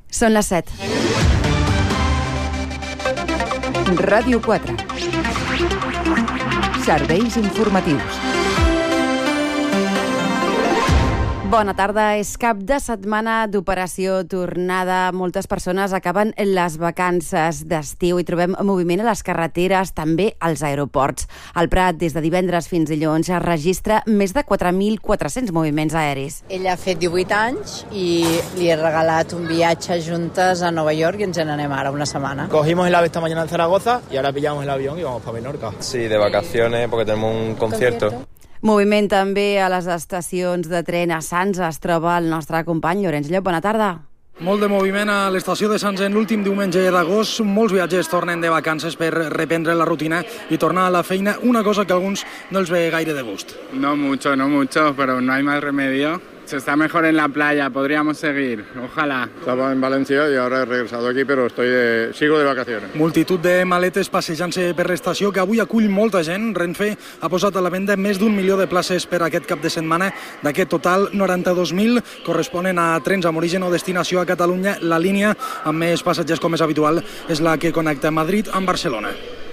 Són les 7. Ràdio 4. Serveis informatius. Bona tarda. És cap de setmana d'operació tornada. Moltes persones acaben les vacances d'estiu i trobem moviment a les carreteres, també als aeroports. Al Prat, des de divendres fins dilluns, es registra més de 4.400 moviments aeris. Ella ha fet 18 anys i li he regalat un viatge juntes a Nova York i ens n'anem ara una setmana. Cogimos el ave esta mañana en Zaragoza y ahora pillamos el avión y vamos para Menorca. Sí, de vacaciones porque tenemos un concierto. Moviment també a les estacions de tren a Sants. Es troba el nostre company Llorenç Llop. Bona tarda. Molt de moviment a l'estació de Sants en l'últim diumenge d'agost. Molts viatgers tornen de vacances per reprendre la rutina i tornar a la feina, una cosa que a alguns no els ve gaire de gust. No mucho, pero no hay más remedio. Se está mejor en la playa, podríamos seguir, ojalá. Estaba en Valencia y ahora he regresado aquí, pero sigo de vacaciones. Multitud de maletes passejant-se per l'estació que avui acull molta gent. Renfe ha posat a la venda més d'1 milió de places per aquest cap de setmana. D'aquest total, 92.000 corresponen a trens amb origen o destinació a Catalunya. La línia amb més passatgers, com és habitual, és la que connecta Madrid amb Barcelona.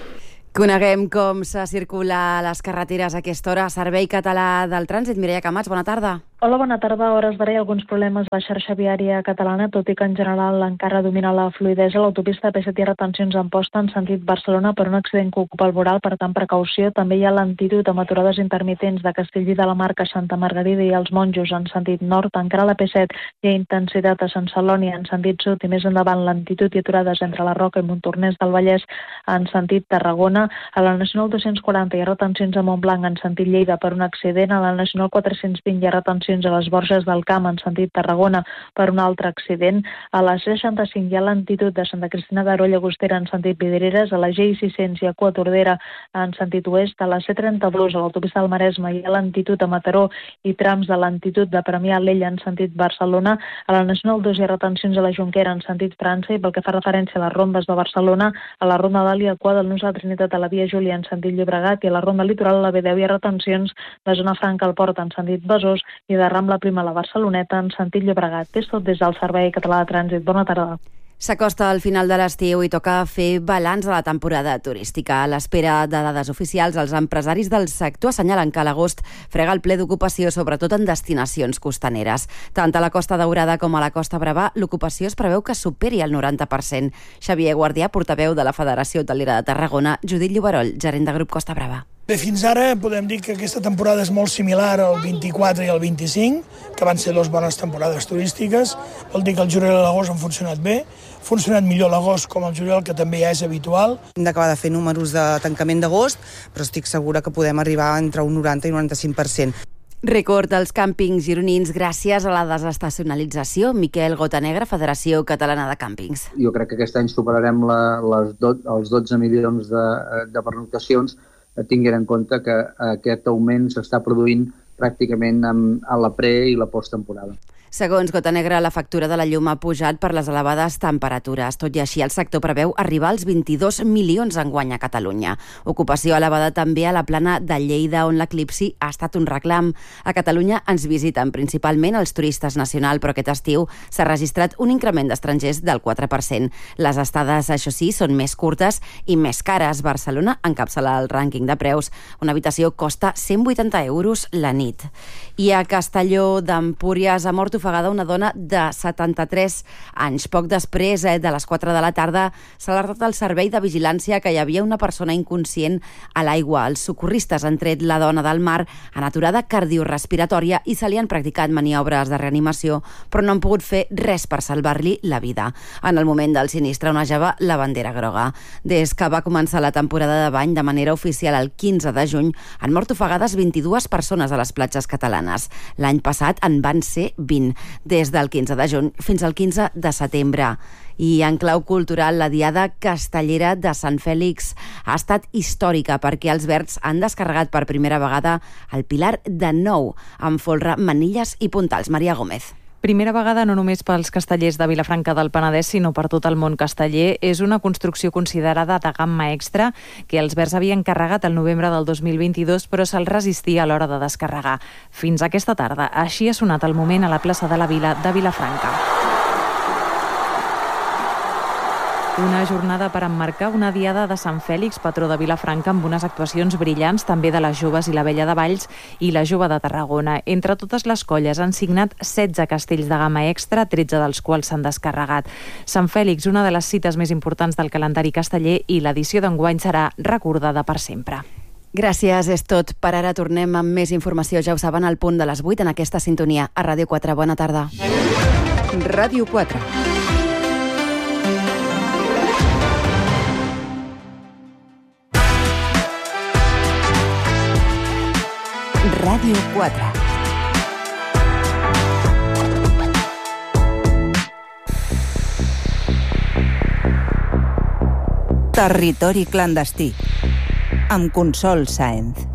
Coneguem com se circula a les carreteres a aquesta hora. Servei Català del Trànsit. Mireia Camats, bona tarda. Hola, bona tarda. A hores d'ara hi ha alguns problemes a la xarxa viària catalana, tot i que en general encara domina la fluïdesa. L'autopista P7 hi ha retencions en posta en sentit Barcelona per un accident que ocupa el voral, per tant, precaució. També hi ha lentitud amb aturades intermitents de Castellví de la Marca, Santa Margarida i els Monjos en sentit nord. Encara a la P7 hi ha intensitat a Sant Celoni en sentit sud i més endavant lentitud i aturades entre la Roca i Montornès del Vallès en sentit Tarragona. A la Nacional 240 hi ha retencions a Montblanc en sentit Lleida per un accident. A la Nacional 420 hi ha retencions a les Borges del Camp en sentit Tarragona per un altre accident. A la C65 hi ha lentitud de Santa Cristina d'Aro, Llagostera en sentit Vidreres. A la GI600 hi ha cua Tordera en sentit oest. A la C32 a l'autopista del Maresme hi ha lentitud a Mataró i trams de lentitud de Premià a Alella en sentit Barcelona. A la Nacional 2 hi ha retencions a la Jonquera en sentit França i pel que fa referència a les rondes de Barcelona, a la ronda d'Àlia, cua del Nus de la Trinitat a la via Júlia en sentit Llobregat i a la ronda litoral a la B10 hi ha retencions de Zona Franca al Port en sentit Besòs i de Rambla Prima a la Barceloneta en sentit Llobregat. És tot des del Servei Català de Trànsit. Bona tarda. S'acosta al final de l'estiu i toca fer balanç de la temporada turística. A l'espera de dades oficials, els empresaris del sector assenyalen que l'agost frega el ple d'ocupació, sobretot en destinacions costaneres. Tant a la Costa Daurada com a la Costa Brava, l'ocupació es preveu que superi el 90%. Xavier Guardià, portaveu de la Federació Hotelera de Tarragona, Judit Lloberoll, gerent de Grup Costa Brava. Bé, fins ara podem dir que aquesta temporada és molt similar al 24 i al 25, que van ser dues bones temporades turístiques. Vol dir que el juliol i l'agost han funcionat bé. Ha funcionat millor l'agost com el juliol, que també ja és habitual. Hem d'acabar de fer números de tancament d'agost, però estic segura que podem arribar entre un 90 i un 95%. Rècord als càmpings gironins gràcies a la desestacionalització. Miquel Gotanegra, Federació Catalana de Càmpings. Jo crec que aquest any superarem els 12 milions de pernoctacions, tinguent en compte que aquest augment s'està produint pràcticament a la pre- i la posttemporada. Segons Gotanegra, la factura de la llum ha pujat per les elevades temperatures. Tot i així, el sector preveu arribar als 22 milions enguany a Catalunya. Ocupació elevada també a la plana de Lleida, on l'eclipsi ha estat un reclam. A Catalunya ens visiten principalment els turistes nacionals, però aquest estiu s'ha registrat un increment d'estrangers del 4%. Les estades, això sí, són més curtes i més cares. Barcelona encapçala el rànquing de preus. Una habitació costa 180 euros la nit. I a Castelló d'Empúries ha mort ofegada una dona de 73 anys. Poc després de les 4 de la tarda s'ha alertat al servei de vigilància que hi havia una persona inconscient a l'aigua. Els socorristes han tret la dona del mar en aturada cardiorespiratòria i se li han practicat maniobres de reanimació, però no han pogut fer res per salvar-li la vida. En el moment del sinistre onejava la bandera groga. Des que va començar la temporada de bany de manera oficial el 15 de juny, han mort ofegades 22 persones a les platges catalanes. L'any passat en van ser 20. Des del 15 de juny fins al 15 de setembre. I en clau cultural, la Diada Castellera de Sant Fèlix ha estat històrica perquè els Verds han descarregat per primera vegada el pilar de nou amb folre, manilles i puntals. Maria Gómez. Primera vegada no només pels castellers de Vilafranca del Penedès, sinó per tot el món casteller. És una construcció considerada de gamma extra que els Verds havien carregat el novembre del 2022, però se'ls resistia a l'hora de descarregar. Fins aquesta tarda. Així ha sonat el moment a la plaça de la Vila de Vilafranca. Una jornada per emmarcar una diada de Sant Fèlix, patró de Vilafranca, amb unes actuacions brillants també de les joves i la Vella de Valls i la Jove de Tarragona. Entre totes les colles han signat 16 castells de gamma extra, 13 dels quals s'han descarregat. Sant Fèlix, una de les cites més importants del calendari casteller, i l'edició d'enguany serà recordada per sempre. Gràcies, és tot. Per ara tornem amb més informació, ja ho saben, al punt de les 8 en aquesta sintonia. A Ràdio 4, bona tarda. Ràdio 4. Ràdio 4. Territori clandestí, amb Consol Sáenz.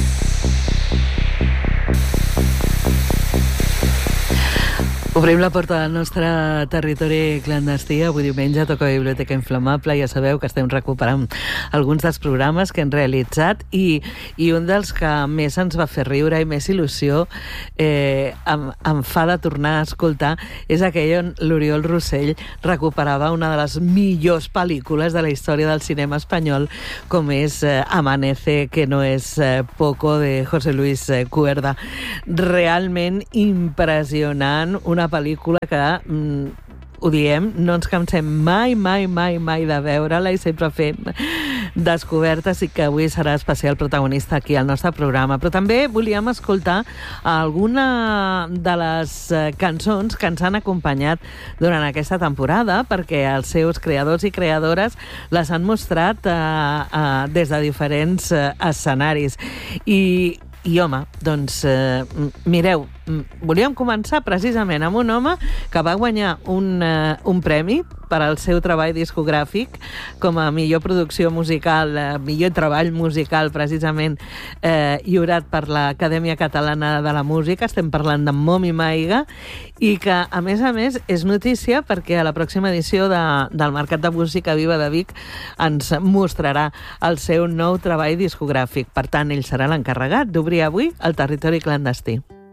Obrim la porta del nostre territori clandestí. Avui diumenge toca Biblioteca Inflamable. Ja sabeu que estem recuperant alguns dels programes que hem realitzat i un dels que més ens va fer riure i més il·lusió em fa de tornar a escoltar és aquell on l'Oriol Rossell recuperava una de les millors pel·lícules de la història del cinema espanyol, com és Amanece, que no és poco, de José Luis Cuerda. Realment impressionant, una pel·lícula que, ho diem, no ens cansem mai de veure-la i sempre fem descobertes, i que avui serà especial protagonista aquí al nostre programa. Però també volíem escoltar alguna de les cançons que ens han acompanyat durant aquesta temporada, perquè els seus creadors i creadores les han mostrat des de diferents escenaris. I home, doncs, mireu, volíem començar precisament amb un home que va guanyar un premi per al seu treball discogràfic com a millor producció musical, millor treball musical, precisament lliurat per l'Acadèmia Catalana de la Música. Estem parlant de Momi Maiga, i que, a més, és notícia perquè a la pròxima edició del Mercat de Música Viva de Vic ens mostrarà el seu nou treball discogràfic. Per tant, ell serà l'encarregat d'obrir avui el territori clandestí.